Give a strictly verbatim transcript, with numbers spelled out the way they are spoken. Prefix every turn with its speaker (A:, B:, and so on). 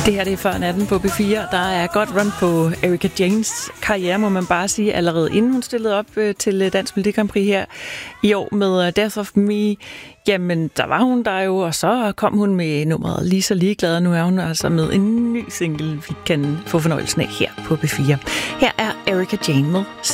A: Det her det er før natten på B fire. Der er godt run på Erika Jaynes karriere, må man bare sige, allerede inden hun stillede op til Dansk Melodi Grand Prix her i år med Death of Me. Jamen, der var hun der jo, og så kom hun med nummeret Lige så ligeglad. Nu er hun altså med en ny single, vi kan få fornøjelsen af her på B fire. Her er Erika Jayne med